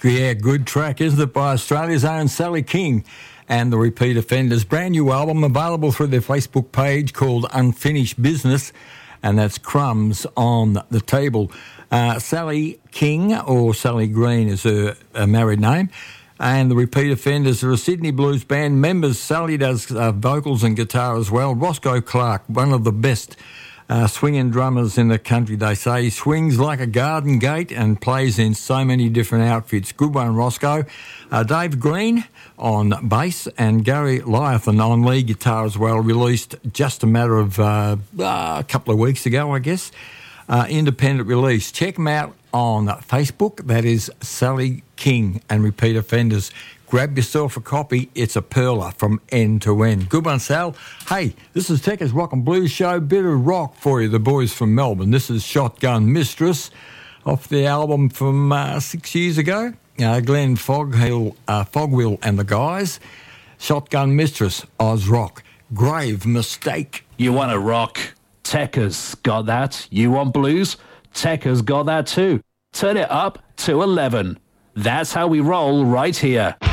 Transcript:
Yeah, good track, isn't it, by Australia's own Sally King and the Repeat Offenders. Brand new album available through their Facebook page called Unfinished Business, and that's Crumbs on the Table. Sally King, or Sally Green is her married name, and the Repeat Offenders are a Sydney blues band. Members, Sally does vocals and guitar as well. Roscoe Clark, one of the best swinging drummers in the country, they say. He swings like a garden gate and plays in so many different outfits. Good one, Roscoe. Dave Green on bass and Gary Lyathan on lead guitar as well, released just a matter of a couple of weeks ago, I guess. Independent release. Check them out on Facebook. That is Sally King and Repeat Offenders. Grab yourself a copy. It's a perler from end to end. Good one, Sal. Hey, this is Tekka's Rock and Blues Show. Bit of rock for you, the boys from Melbourne. This is Shotgun Mistress off the album from 6 years ago. Glenn Fogwill and the guys. Shotgun Mistress, Oz Rock. Grave Mistake. You want to rock? Tekka's got that. You want blues? Tekka's got that too. Turn it up to 11. That's how we roll right here.